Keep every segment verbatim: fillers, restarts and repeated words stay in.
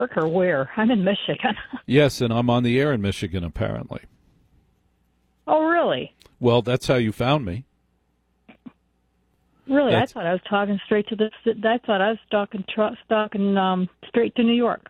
Or where? I'm in Michigan. Yes, and I'm on the air in Michigan, apparently. Oh, really? Well, that's how you found me. Really? That's... I thought I was talking straight to this. I thought I was talking, talking um, straight to New York.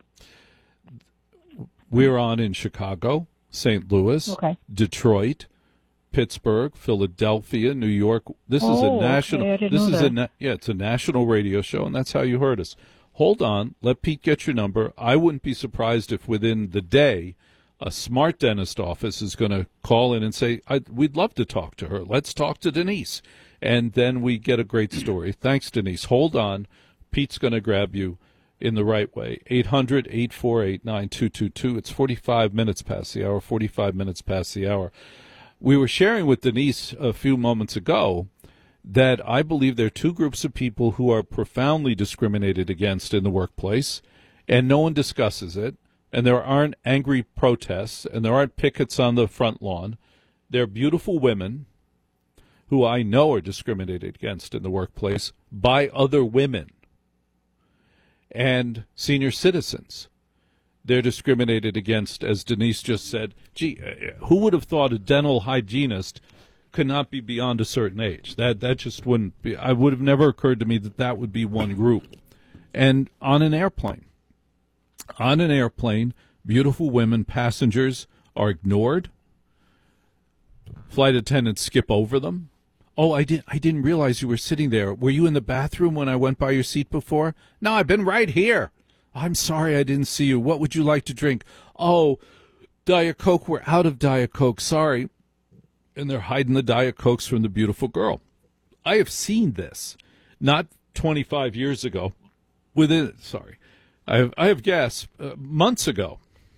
We're on in Chicago, Saint Louis, okay. Detroit, Pittsburgh, Philadelphia, New York. This oh, is a national. Okay, I didn't this know is that. a na- yeah, it's a national radio show, and that's how you heard us. Hold on, let Pete get your number. I wouldn't be surprised if within the day, a smart dentist office is going to call in and say, I, "We'd love to talk to her. Let's talk to Denise," and then we get a great story. Thanks, Denise. Hold on, Pete's going to grab you in the right way. eight hundred, eight four eight, nine two two two. It's forty-five minutes past the hour, forty-five minutes past the hour. We were sharing with Denise a few moments ago that I believe there are two groups of people who are profoundly discriminated against in the workplace, and no one discusses it, and there aren't angry protests, and there aren't pickets on the front lawn. They're beautiful women who I know are discriminated against in the workplace by other women, and senior citizens. They're discriminated against, as Denise just said. Gee, who would have thought a dental hygienist could not be beyond a certain age? That that just wouldn't be. I would have never occurred to me that that would be one group. And on an airplane, on an airplane, beautiful women passengers are ignored. Flight attendants skip over them. Oh, I didn't. I didn't realize you were sitting there. Were you in the bathroom when I went by your seat before? No, I've been right here. I'm sorry I didn't see you. What would you like to drink? Oh, Diet Coke. We're out of Diet Coke. Sorry. And they're hiding the Diet Cokes from the beautiful girl. I have seen this, not twenty-five years ago. Within, sorry, I have, I have guessed uh, months ago.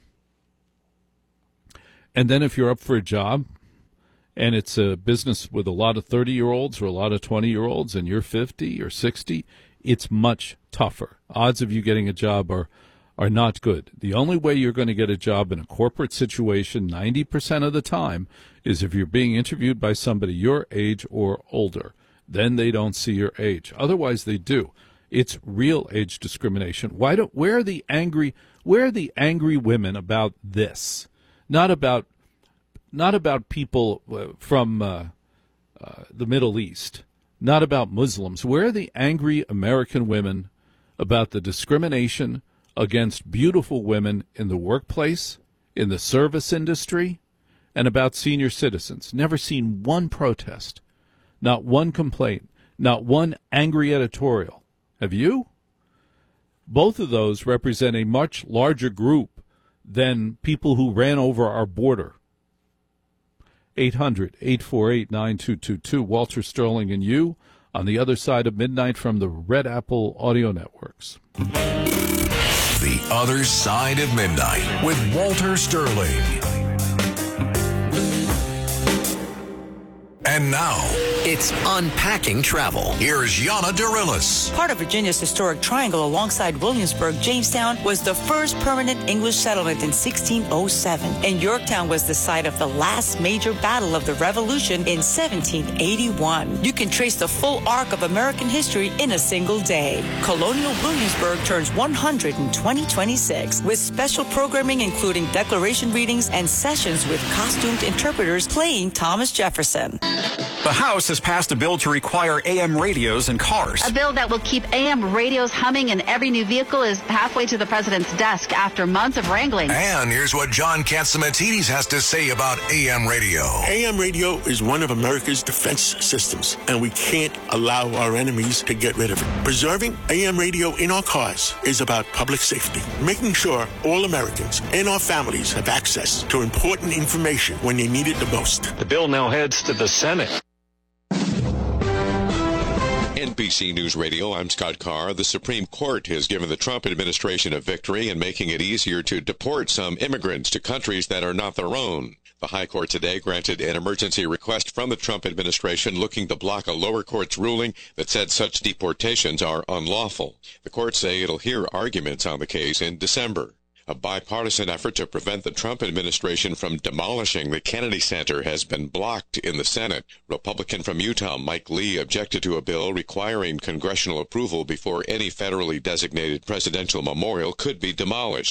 And then if you're up for a job, and it's a business with a lot of thirty-year-olds or a lot of twenty-year-olds, and you're fifty or sixty, it's much tougher. Odds of you getting a job are are not good. The only way you're going to get a job in a corporate situation ninety percent of the time is if you're being interviewed by somebody your age or older. Then they don't see your age. Otherwise, they do. It's real age discrimination. Why don't where are the angry where are the angry women about this? Not about not about people from uh, uh, the Middle East. Not about Muslims. Where are the angry American women about the discrimination against beautiful women in the workplace, in the service industry, and about senior citizens? Never seen one protest, not one complaint, not one angry editorial. Have you? Both of those represent a much larger group than people who ran over our border. eight hundred, eight four eight, nine two two two. Walter Sterling and you on the other side of midnight from the Red Apple Audio Networks. The Other Side of Midnight with Walter Sterling. And now, it's Unpacking Travel. Here's Yana Dorillis. Part of Virginia's historic triangle alongside Williamsburg, Jamestown was the first permanent English settlement in sixteen oh seven. And Yorktown was the site of the last major battle of the Revolution in seventeen eighty-one. You can trace the full arc of American history in a single day. Colonial Williamsburg turns one hundred in twenty twenty-six with special programming including declaration readings and sessions with costumed interpreters playing Thomas Jefferson. The House has passed a bill to require A M radios in cars. A bill that will keep A M radios humming in every new vehicle is halfway to the president's desk after months of wrangling. And here's what John Catsimatidis has to say about A M radio. A M radio is one of America's defense systems, and we can't allow our enemies to get rid of it. Preserving A M radio in our cars is about public safety, making sure all Americans and our families have access to important information when they need it the most. The bill now heads to the Senate. N B C News Radio, I'm Scott Carr. The Supreme Court has given the Trump administration a victory in making it easier to deport some immigrants to countries that are not their own. The High Court today granted an emergency request from the Trump administration looking to block a lower court's ruling that said such deportations are unlawful. The court say it'll hear arguments on the case in December. A bipartisan effort to prevent the Trump administration from demolishing the Kennedy Center has been blocked in the Senate. Republican from Utah, Mike Lee, objected to a bill requiring congressional approval before any federally designated presidential memorial could be demolished.